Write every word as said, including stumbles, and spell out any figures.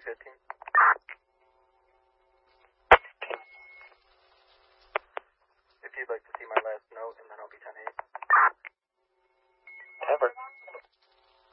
fifteen. If you'd like to see my last note, and then I'll be ten eight.